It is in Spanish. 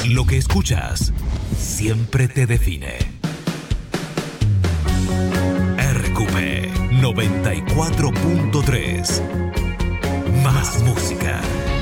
Lo que escuchas siempre te define. RQP 94.3. Más música.